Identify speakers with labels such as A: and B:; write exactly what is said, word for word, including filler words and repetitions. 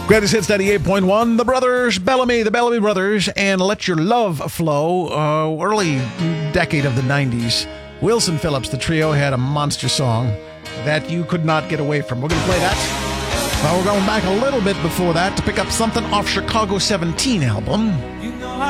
A: Greatest Hits ninety-eight point one, The Brothers, Bellamy, the Bellamy Brothers, and Let Your Love Flow, uh, early decade of the nineties. Wilson Phillips, the trio, had a monster song that you could not get away from. We're going to play that. Well, we're going back a little bit before that to pick up something off Chicago seventeen album.